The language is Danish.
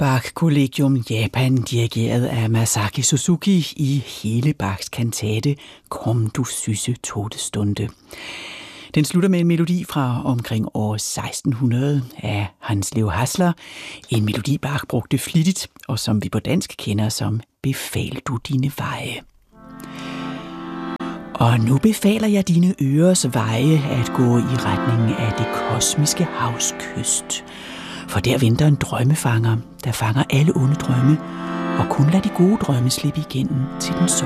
Bach-kollegium Japan, dirigeret af Masaki Suzuki i hele Bachs kantate Komm du süße Todesstunde. Den slutter med en melodi fra omkring år 1600 af Hans Leo Hassler. En melodi Bach brugte flittigt, og som vi på dansk kender som Befal du dine veje. Og nu befaler jeg dine ørers veje at gå i retning af det kosmiske havs kyst. For der venter en drømmefanger, der fanger alle onde drømme, og kun lader de gode drømme slippe igennem til den